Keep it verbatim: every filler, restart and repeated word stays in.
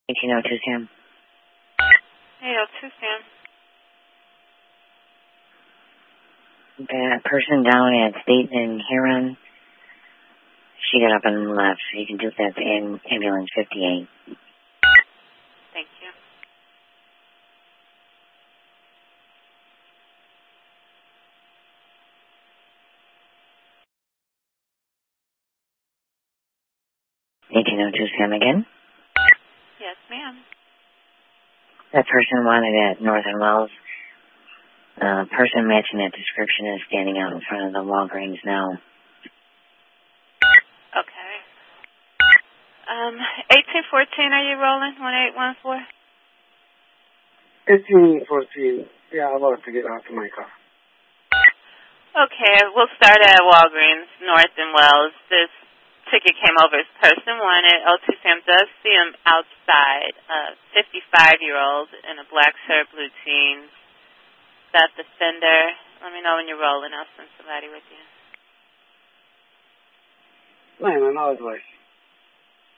eighteen oh two Sam. eight oh two Sam. That person down at State and Huron, she got up and left, so you can do that in ambulance fifty-eight. Thank you. eighteen oh two Sam again. Yes, ma'am. That person wanted at Northern Wells. The uh, person matching that description is standing out in front of the Walgreens now. Okay. Um, eighteen fourteen, are you rolling? one eight one four? eighteen fourteen. Yeah, I'm about to get out of my car. Okay, we'll start at Walgreens, North and Wells. This ticket came over as person one at oh two Sam does see him outside, a fifty-five-year-old in a black shirt, blue jeans. That defender. Let me know when you're rolling. I'll send somebody with you. No, no, no, it's like